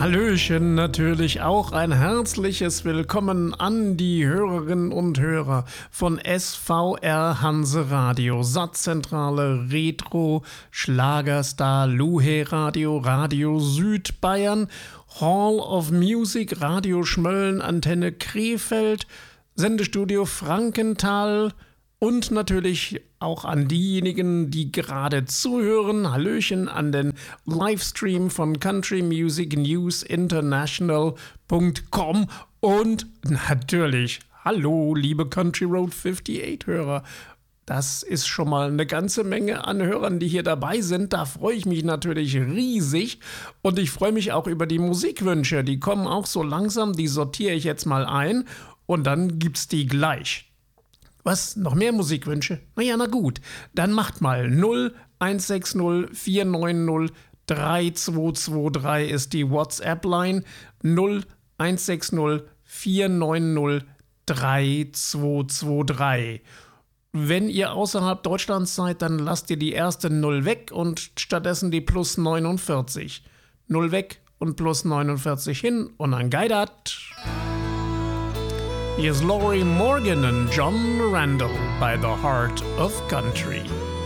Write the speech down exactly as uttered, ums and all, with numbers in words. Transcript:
Hallöchen, natürlich auch ein herzliches Willkommen an die Hörerinnen und Hörer von S V R Hanse Radio, Satzzentrale, Retro, Schlagerstar, Luhe Radio, Radio Südbayern, Hall of Music, Radio Schmölln, Antenne Krefeld, Sendestudio Frankenthal und natürlich auch an diejenigen, die gerade zuhören. Hallöchen an den Livestream von country music news international punkt com und natürlich, hallo, liebe Country Road achtundfünfzig Hörer. Das ist schon mal eine ganze Menge an Hörern, die hier dabei sind. Da freue ich mich natürlich riesig und ich freue mich auch über die Musikwünsche. Die kommen auch so langsam, die sortiere ich jetzt mal ein und dann gibt's die gleich. Was? Noch mehr Musikwünsche? Na ja, na gut. Dann macht mal null eins sechs null vier neun null drei zwei zwei drei ist die WhatsApp-Line. null eins sechs null vier neun null drei zwei zwei drei. Wenn ihr außerhalb Deutschlands seid, dann lasst ihr die erste null weg und stattdessen die plus neunundvierzig. null weg und plus neunundvierzig hin und dann geidat. Hier ist Laurie Morgan und John Randall bei The Heart of Country.